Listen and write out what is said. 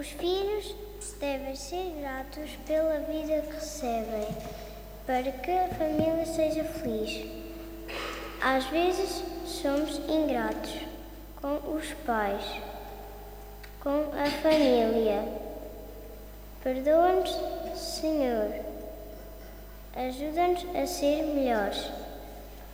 Os filhos devem ser gratos pela vida que recebem, para que a família seja feliz. Às vezes somos ingratos com os pais, com a família. Perdoa-nos, Senhor. Ajuda-nos a ser melhores.